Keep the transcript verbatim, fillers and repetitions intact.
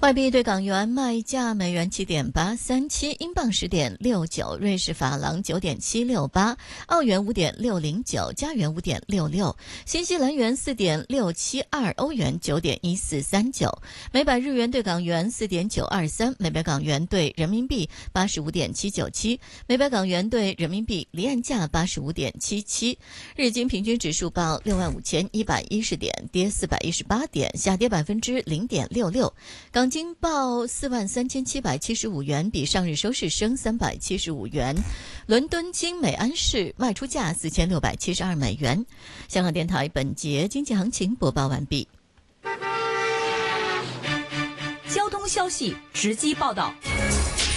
外币对港元卖价：美元七点八三七，英镑十点六九，瑞士法郎九点七六八，澳元五点六零九，加元五点六六，新西兰元四点六七二，欧元九点一四三九，每百日元对港元四点九二三，每百港元对人民币八十五点七九七，每百港元对人民币离岸价八十五点七七。日经平均指数报六万五千一百一十点，跌四百一十八点，下跌百分之零点六六。港金报四万三千七百七十五元，比上日收市升三百七十五元。伦敦金每安士卖出价四千六百七十二美元。香港电台本节经济行情播报完毕。 交通消息直击报道。